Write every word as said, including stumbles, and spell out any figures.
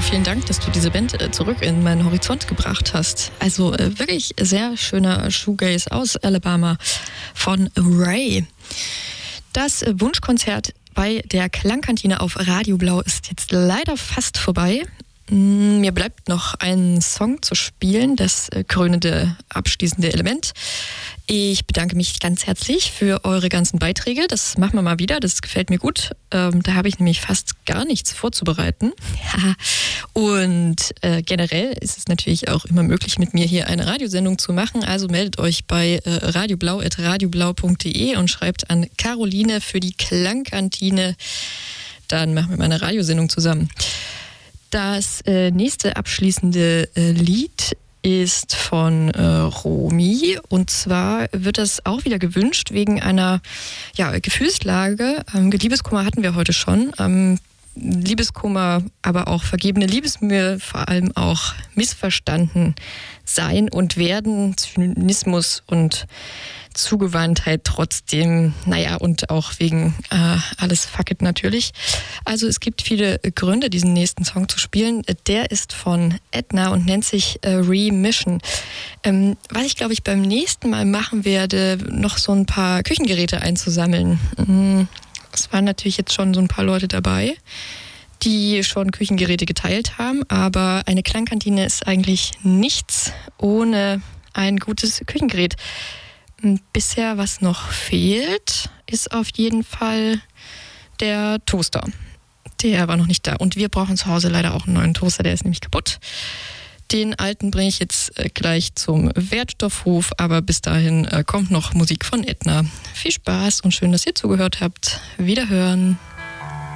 vielen Dank, dass du diese Band äh, zurück in meinen Horizont gebracht hast. Also äh, wirklich sehr schöner Shoegaze aus Alabama von Ray. Das äh, Wunschkonzert bei der Klangkantine auf Radio Blau ist jetzt leider fast vorbei. Mir bleibt noch ein Song zu spielen, das äh, krönende, abschließende Element. Ich bedanke mich ganz herzlich für eure ganzen Beiträge. Das machen wir mal wieder, das gefällt mir gut. Ähm, da habe ich nämlich fast gar nichts vorzubereiten. Ja. Und äh, generell ist es natürlich auch immer möglich, mit mir hier eine Radiosendung zu machen. Also meldet euch bei äh, radioblau at radioblau punkt de und schreibt an Caroline für die Klangkantine. Dann machen wir mal eine Radiosendung zusammen. Das äh, nächste abschließende äh, Lied ist von äh, Romy, und zwar wird das auch wieder gewünscht wegen einer ja, Gefühlslage. Ähm, Liebeskummer hatten wir heute schon. Ähm, Liebeskummer, aber auch vergebene Liebesmühe, vor allem auch missverstanden sein und werden, Zynismus und Zugewandtheit trotzdem, naja, und auch wegen äh, alles fuck it natürlich. Also es gibt viele Gründe, diesen nächsten Song zu spielen. Der ist von Edna und nennt sich äh, Remission. Ähm, was ich, glaube ich, beim nächsten Mal machen werde, noch so ein paar Küchengeräte einzusammeln. Mhm. Es waren natürlich jetzt schon so ein paar Leute dabei, die schon Küchengeräte geteilt haben, aber eine Klangkantine ist eigentlich nichts ohne ein gutes Küchengerät. Bisher, was noch fehlt, ist auf jeden Fall der Toaster. Der war noch nicht da. Und wir brauchen zu Hause leider auch einen neuen Toaster, der ist nämlich kaputt. Den alten bringe ich jetzt gleich zum Wertstoffhof, aber bis dahin kommt noch Musik von Edna. Viel Spaß und schön, dass ihr zugehört habt. Wiederhören.